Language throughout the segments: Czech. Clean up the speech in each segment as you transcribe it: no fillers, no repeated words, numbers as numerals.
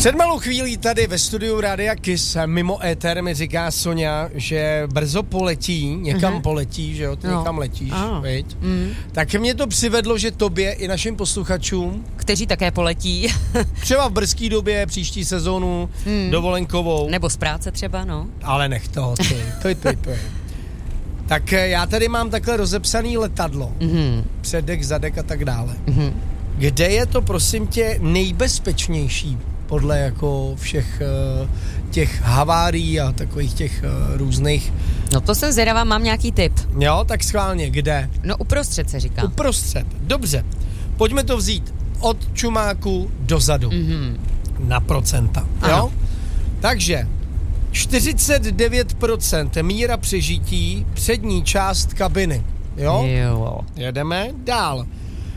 Před malou chvílí tady ve studiu Rádia Kiss mimo éter mi říká Soňa, že brzo poletí, někam poletí, že jo, ty někam letíš, viď? Tak mě to přivedlo, že tobě i našim posluchačům, kteří také poletí. třeba v brzký době, příští sezónu, dovolenkovou. Nebo z práce třeba, no. Ale nech toho, to je. Tak já tady mám takhle rozepsaný letadlo, předek, zadek a tak dále. Kde je to, prosím tě, nejbezpečnější podle jako všech těch havárií a takových těch různých... No to jsem zvědavá, mám nějaký tip. Jo, tak schválně, kde? No uprostřed se říká. Uprostřed, dobře. Pojďme to vzít od čumáku dozadu. Na procenta, jo? Takže 49% míra přežití přední část kabiny, jo? Jedeme dál.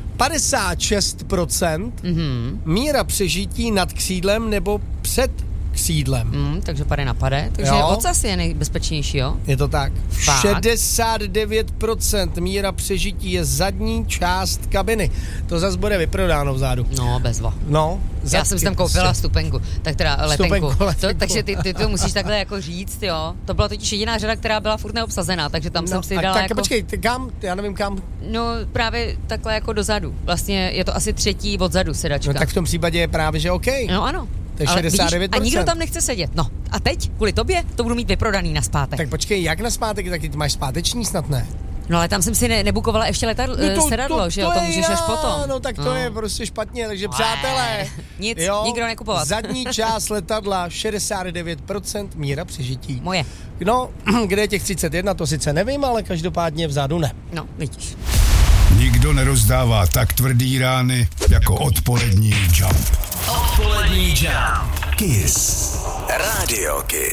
56% míra přežití nad křídlem nebo před křídlem. Takže pade na pade. Takže ocas je nejbezpečnější, jo? Je to tak. Fakt? 69% míra přežití je zadní část kabiny. To zase bude vyprodáno vzadu. No, bezva. No, já jsem si tam koupila stupenku, tak teda letenku. Letenku. Takže ty to musíš takhle jako říct, jo. To byla totiž jediná řada, která byla furt neobsazená, takže tam jsem si dala tak jako... počkej, kam? Já nevím kam. No, právě takhle jako dozadu. Vlastně je to asi třetí odzadu sedačka. No tak v tom případě je právě, že OK. No ano. To je 69%. Vidíš, a nikdo tam nechce sedět. No, a teď, kvůli tobě, to budu mít vyprodaný naspátek. Tak počkej, jak naspátek, tak ty máš zpáteční snad, ne? No ale tam jsem si nebukovala ještě sedadlo, že jo, to můžeš až potom. No tak to je prostě špatně, takže přátelé. Nic, nikdo nekupovat. Zadní část letadla 69% míra přežití. Moje. No, kde je těch 31, to sice nevím, ale každopádně vzadu ne. No, vidíš. Nikdo nerozdává tak tvrdý rány jako odpolední Jump. Odpolední Jump. Kiss. Radio Kiss.